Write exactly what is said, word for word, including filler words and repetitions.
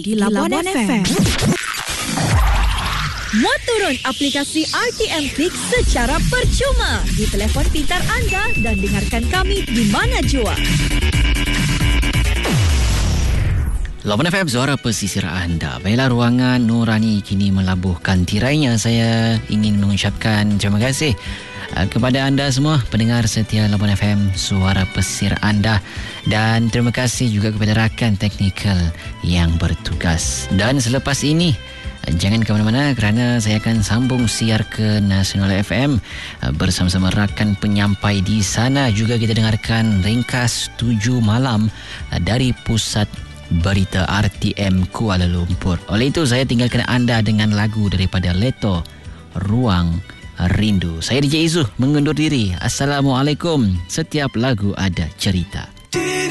di Labuan F M. Muat turun aplikasi R T M Click secara percuma di telefon pintar anda dan dengarkan kami di mana jua. Labuan F M, suara pesisir anda. Baiklah, ruangan Nurani kini melabuhkan tirainya. Saya ingin mengucapkan terima kasih kepada anda semua pendengar setia Labuan F M, suara pesisir anda, dan terima kasih juga kepada rakan teknikal yang bertugas. Dan selepas ini jangan ke mana-mana kerana saya akan sambung siar ke Nasional F M bersama-sama rakan penyampai di sana. Juga kita dengarkan ringkas tujuh malam dari Pusat Berita R T M Kuala Lumpur. Oleh itu saya tinggalkan anda dengan lagu daripada Leto, Ruang Rindu. Saya D J Izu mengundur diri. Assalamualaikum. Setiap lagu ada cerita.